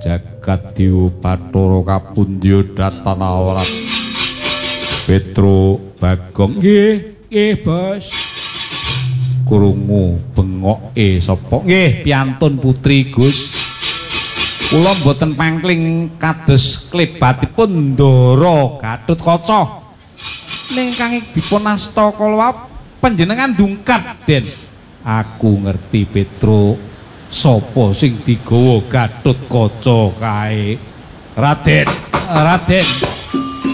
jagat Dewa Bathara kapundya datana awrat Petro Bagong nggih Bos krungu bengoke sapa nggih piantun putri Gus kula mboten pangkling kados klebatipun Ndara Gatotkaca ning kang dipun asta kala panjenengan dungkat Den aku ngerti Petro sapa sing digawa Gatotkaca kae Raden